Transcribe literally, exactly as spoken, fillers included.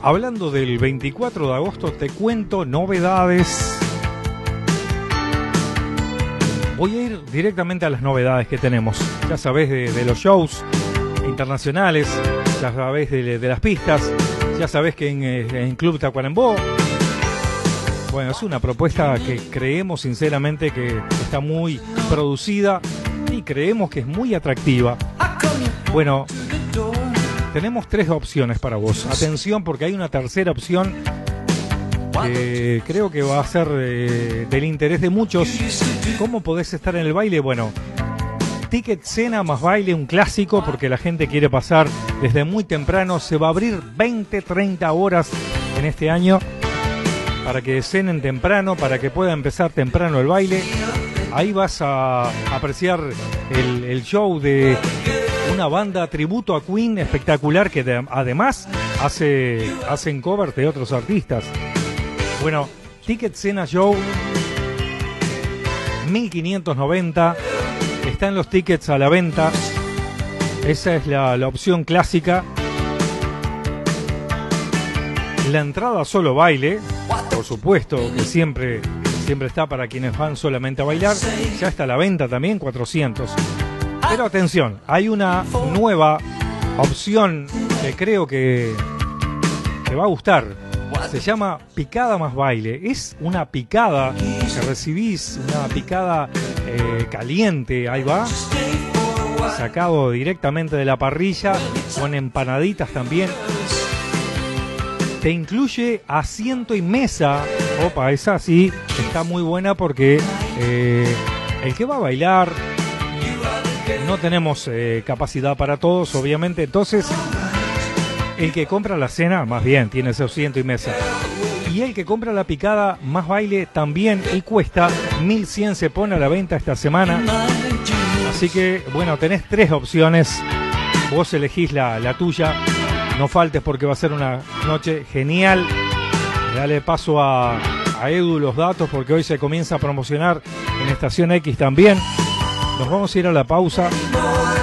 Hablando del veinticuatro de agosto, te cuento novedades. Voy a ir directamente a las novedades que tenemos. Ya sabés de, de los shows internacionales, ya sabés de, de las pistas, ya sabés que en, en Club Tacuarembó, bueno, es una propuesta que creemos sinceramente que está muy producida y creemos que es muy atractiva. Bueno, tenemos tres opciones para vos. Atención, porque hay una tercera opción que creo que va a ser eh, del interés de muchos. ¿Cómo podés estar en el baile? Bueno, Ticket Cena más baile, un clásico, porque la gente quiere pasar desde muy temprano. Se va a abrir veinte, treinta horas en este año para que cenen temprano, para que pueda empezar temprano el baile. Ahí vas a apreciar el, el show de una banda tributo a Queen espectacular que de, además hace hacen covers de otros artistas. Bueno, Ticket Cena Show mil quinientos noventa, están los tickets a la venta. Esa es la, la opción clásica. La entrada solo baile, por supuesto que siempre, siempre está para quienes van solamente a bailar. Ya está a la venta también, cuatrocientos. Pero atención, hay una nueva opción que creo que te va a gustar. Se llama picada más baile. Es una picada que recibís, una picada eh, caliente, ahí va, sacado directamente de la parrilla, con empanaditas también. Te incluye asiento y mesa. Opa, esa sí está muy buena porque eh, el que va a bailar, no tenemos eh, capacidad para todos, obviamente. Entonces, el que compra la cena, más bien, tiene ese asiento y mesa. Y el que compra la picada más baile también, y cuesta mil cien, se pone a la venta esta semana. Así que, bueno, tenés tres opciones. Vos elegís la, la tuya. No faltes porque va a ser una noche genial. Dale paso a, a Edu los datos porque hoy se comienza a promocionar en Estación X también. Nos vamos a ir a la pausa.